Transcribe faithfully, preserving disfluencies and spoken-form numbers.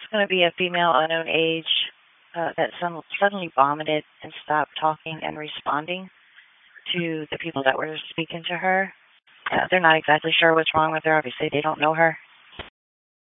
going to be a female unknown age uh, that some, suddenly vomited and stopped talking and responding to the people that were speaking to her. Uh, they're not exactly sure what's wrong with her. Obviously, they don't know her.